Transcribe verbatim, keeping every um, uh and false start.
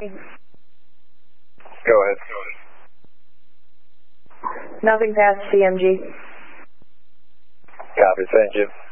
Go ahead. Nothing past C M G. Copy, thank you.